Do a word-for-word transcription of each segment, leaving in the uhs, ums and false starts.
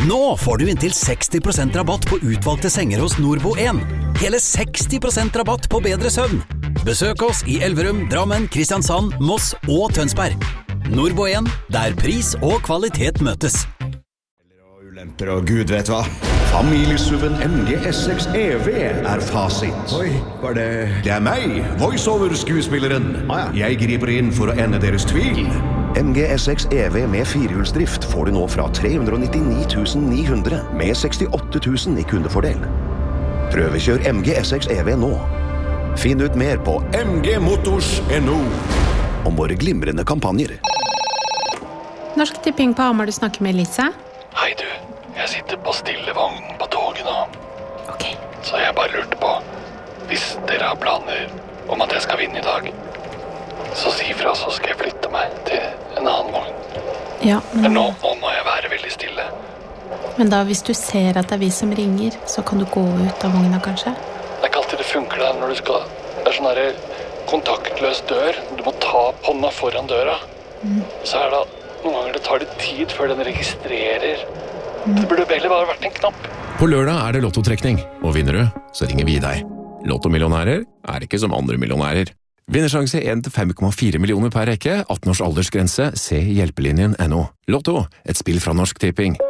Nå får du inntil seksti prosent rabatt på utvalgte senger hos Nordbo en. Hele seksti prosent rabatt på bedre søvn. Besøk oss i Elverum, Drammen, Kristiansand, Moss og Tønsberg. Nordbo en, der pris og kvalitet møtes. Ulemper og Gud vet hva. Familiesuven M G S seks E V er fasit. Oi, var det... Det er meg, voiceover-skuespilleren. Ah, ja. Jeg griper inn for å ende deres tvil. M G S seks E V med firehjulsdrift får du nå fra tre hundre nittini tusen ni hundre med sekstiåtte tusen i kundefordel. Prøvekjør M G S seks E V nå. Finn ut mer på m g motors punktum n o om våre glimrende kampanjer. Norsk Tipping på Hamar, du snakker med Elise. Hei du, jeg sitter på stillevogn på toget nå. Ok. Så jeg bare lurte på, hvis dere har planer om at jeg skal vinne i dag, så si fra, så skal jeg flytte meg til en annen vogn. Ja, Men men, nå, nå må jeg være veldig stille. men da hvis du ser at det er vi som ringer, så kan du gå ut av vogna kanskje? Det er ikke alltid det funker der når du skal... Det er sånn her kontaktløs dør. Du må ta hånda foran døra. Mm. Så er det noen ganger det tar litt tid før den registrerer. Det burde heller bare vært en knapp. På lørdag er det lottotrekning, og vinner du, så ringer vi deg. Lottomillionærer er ikke som andre millionærer. Vinnersjanse en til fem komma fire millioner per rekke, atten års aldersgrense, se hjelpelinjen punktum n o. Lotto, et spill fra Norsk Tipping.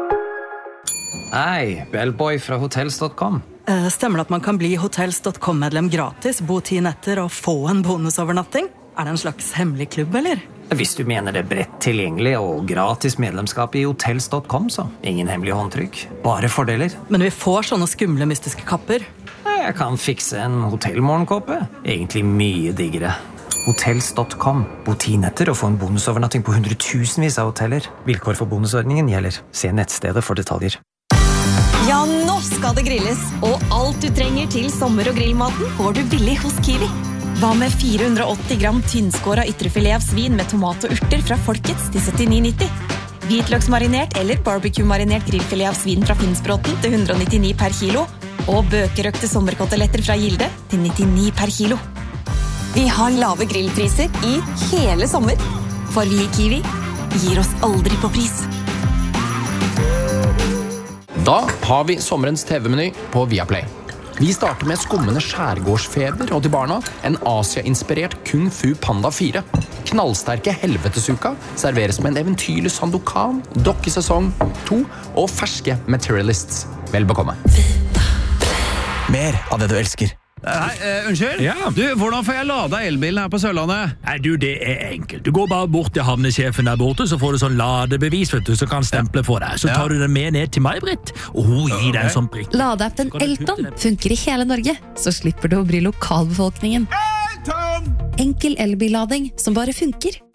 Hei, Bellboy fra hotels punktum com. Eh, Stemmer det at man kan bli hotels punktum com-medlem gratis, bo ti netter og få en bonusovernatting? Er det en slags hemmelig klubb, eller? Hvis du mener det er bredt tilgjengelig og gratis medlemskap i hotels punktum com, så ingen hemmelig håndtrykk. Bare fordeler. Men vi får sånne skumle, mystiske kapper. Jeg kan fikse en hotellmorgenkåpe. Egentlig mye diggere. hotels punktum com. Bo ti netter og få en bonusovernatting på hundretusenvis av hoteller. Vilkår for bonusordningen gjelder. Se nettstedet for detaljer. Ja, nå skal det grilles, og alt du trenger til sommer- og grillmaten får du billig hos Kiwi. Hva med fire hundre og åtti gram tynnskåret ytrefilet av svin med tomat og urter fra Folkets til syttini nitti? Hvitløksmarinert eller barbecue-marinert grillfilet av svin fra Finnsbråten til hundre og nittini per kilo, og bøkerøkte sommerkoteletter fra Gilde til nittini per kilo. Vi har lave grillpriser i hele sommer, for vi i Kiwi gir oss aldri på pris. Da har vi sommerens T V-meny på Viaplay. Vi starter med skummende skjærgårdsfeber og til barna en Asia-inspirert Kung Fu Panda fire. Knallsterke helvetesuka serveres med en eventyrlig Sandokan, dokkesesong to og ferske Materialists. Vel bekomme. Mer av det du elsker. Hei, uh, unnskyld? Ja. Du, hvordan får jeg lada elbilen her på Sørlandet? Nei, du, det er enkelt. Du går bare bort til havnesjefen der borte, så får du sånn ladebevis, vet du, så kan stemple for deg. Så tar du den med ned til meg, Britt, og hun gir deg en sånn prikk. Ladeappen Elton funker i hele Norge, så slipper du å bry lokalbefolkningen. Elton! Enkel elbillading som bare funker.